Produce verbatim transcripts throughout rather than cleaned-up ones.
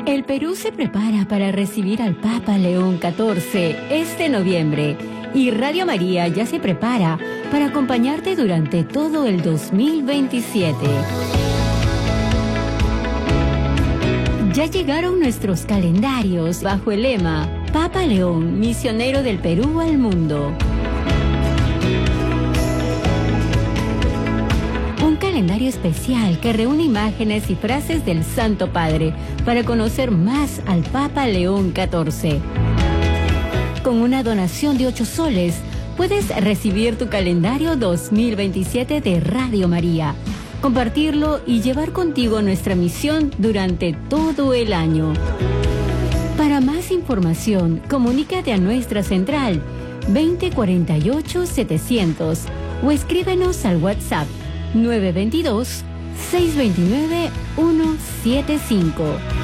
El Perú se prepara para recibir al Papa León catorce este noviembre y Radio María ya se prepara para acompañarte durante todo el dos mil veintisiete. Ya llegaron nuestros calendarios bajo el lema Papa León, misionero del Perú al mundo. Un calendario especial que reúne imágenes y frases del Santo Padre para conocer más al Papa León catorce. Con una donación de ocho soles, puedes recibir tu calendario dos mil veintisiete de Radio María, compartirlo y llevar contigo nuestra misión durante todo el año. Para más información, comunícate a nuestra central veinte cuarenta y ocho setecientos o escríbenos al WhatsApp nueve dos dos, seis dos nueve, uno siete cinco.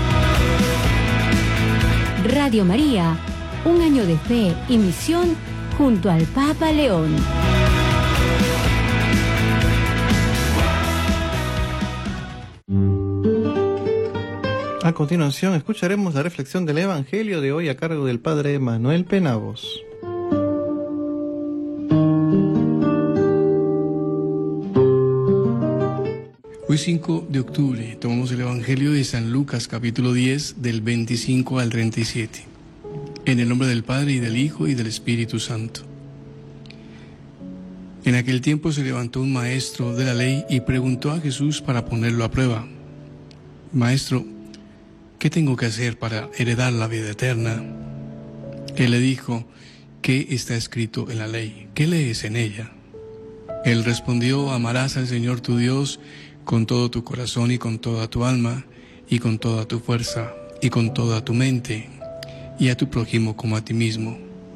Radio María, un año de fe y misión junto al Papa León. A continuación escucharemos la reflexión del Evangelio de hoy a cargo del Padre Manuel Penagos. Hoy cinco de octubre tomamos el Evangelio de San Lucas capítulo diez del veinticinco al treinta y siete. En el nombre del Padre y del Hijo y del Espíritu Santo. En aquel tiempo se levantó un maestro de la ley y preguntó a Jesús para ponerlo a prueba: Maestro, ¿qué tengo que hacer para heredar la vida eterna? Él le dijo: ¿qué está escrito en la ley? ¿Qué lees en ella? Él respondió: amarás al Señor tu Dios con todo tu corazón y con toda tu alma y con toda tu fuerza y con toda tu mente, y a tu prójimo como a ti mismo.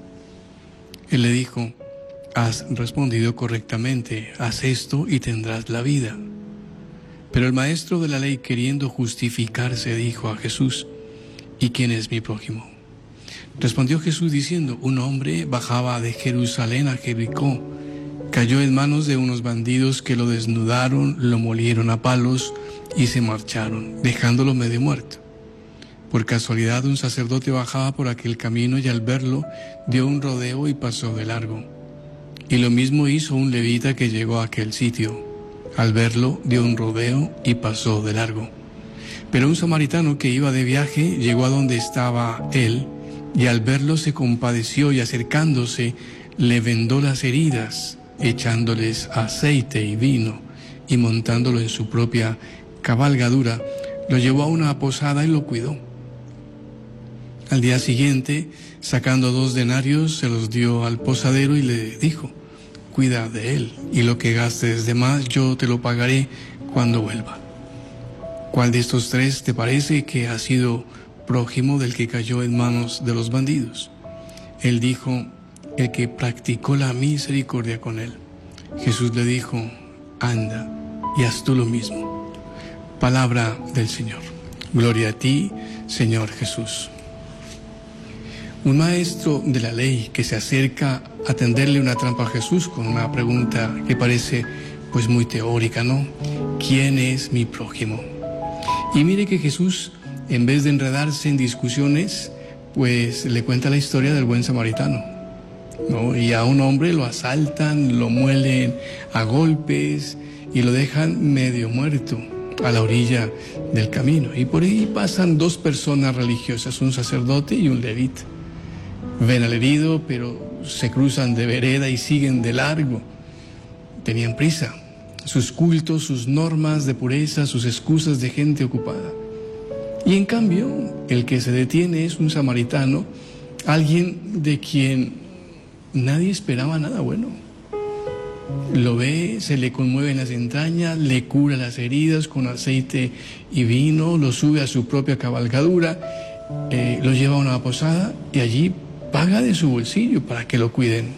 Él le dijo: has respondido correctamente, haz esto y tendrás la vida. Pero el maestro de la ley, queriendo justificarse, dijo a Jesús: ¿y quién es mi prójimo? Respondió Jesús diciendo: un hombre bajaba de Jerusalén a Jericó, cayó en manos de unos bandidos que lo desnudaron, lo molieron a palos y se marcharon, dejándolo medio muerto. Por casualidad un sacerdote bajaba por aquel camino y al verlo dio un rodeo y pasó de largo. Y lo mismo hizo un levita que llegó a aquel sitio. Al verlo dio un rodeo y pasó de largo. Pero un samaritano que iba de viaje llegó a donde estaba él y al verlo se compadeció y acercándose le vendó las heridas, echándoles aceite y vino y montándolo en su propia cabalgadura, lo llevó a una posada y lo cuidó. Al día siguiente, sacando dos denarios, se los dio al posadero y le dijo: cuida de él, y lo que gastes de más yo te lo pagaré cuando vuelva. ¿Cuál de estos tres te parece que ha sido prójimo del que cayó en manos de los bandidos? Él dijo: el que practicó la misericordia con él. Jesús le dijo: anda y haz tú lo mismo. Palabra del Señor. Gloria a ti, Señor Jesús. Un maestro de la ley que se acerca a tenderle una trampa a Jesús con una pregunta que parece pues muy teórica, ¿no? ¿Quién es mi prójimo? Y mire que Jesús, en vez de enredarse en discusiones, pues le cuenta la historia del buen samaritano, ¿no? Y a un hombre lo asaltan, lo muelen a golpes y lo dejan medio muerto a la orilla del camino. Y por ahí pasan dos personas religiosas, un sacerdote y un levita. Ven al herido, pero se cruzan de vereda y siguen de largo. Tenían prisa. Sus cultos, sus normas de pureza, sus excusas de gente ocupada. Y en cambio, el que se detiene es un samaritano, alguien de quien nadie esperaba nada bueno. Lo ve, se le conmueven las entrañas, le cura las heridas con aceite y vino, lo sube a su propia cabalgadura, eh, lo lleva a una posada y allí paga de su bolsillo para que lo cuiden.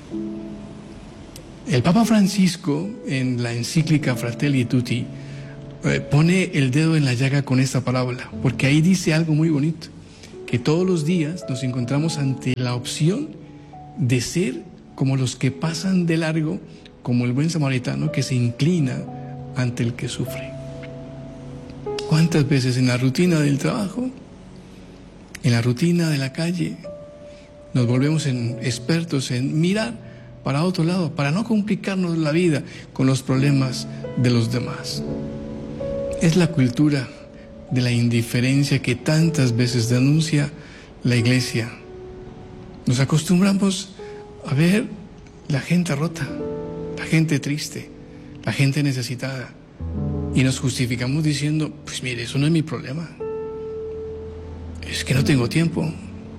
El Papa Francisco, en la encíclica Fratelli Tutti, eh, pone el dedo en la llaga con esta parábola, porque ahí dice algo muy bonito, que todos los días nos encontramos ante la opción de ser como los que pasan de largo, como el buen samaritano que se inclina ante el que sufre. ¿Cuántas veces en la rutina del trabajo En la rutina de la calle nos volvemos en expertos en mirar para otro lado, para no complicarnos la vida con los problemas de los demás. Es la cultura de la indiferencia que tantas veces denuncia la iglesia. Nos acostumbramos a ver la gente rota, la gente triste, la gente necesitada, y nos justificamos diciendo, pues mire, eso no es mi problema, es que no tengo tiempo.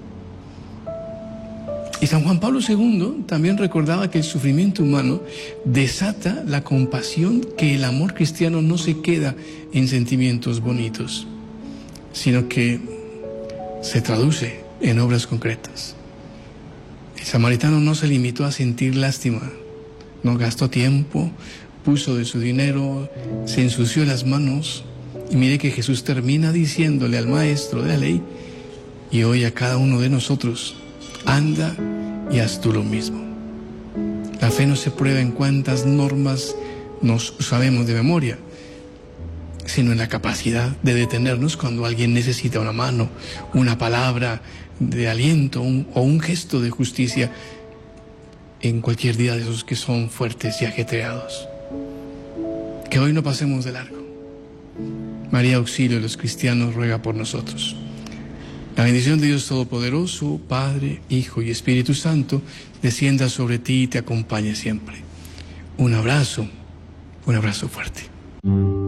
Y San Juan Pablo segundo también recordaba que el sufrimiento humano desata la compasión, que el amor cristiano no se queda en sentimientos bonitos, sino que se traduce en obras concretas. El samaritano no se limitó a sentir lástima, no gastó tiempo, puso de su dinero, se ensució las manos, y mire que Jesús termina diciéndole al maestro de la ley, y hoy a cada uno de nosotros, anda y haz tú lo mismo. La fe no se prueba en cuántas normas nos sabemos de memoria, sino en la capacidad de detenernos cuando alguien necesita una mano, una palabra de aliento un, o un gesto de justicia en cualquier día de esos que son fuertes y ajetreados. Que hoy no pasemos de largo. María, auxilio de los cristianos, ruega por nosotros. La bendición de Dios Todopoderoso, Padre, Hijo y Espíritu Santo, descienda sobre ti y te acompañe siempre. Un abrazo, un abrazo fuerte.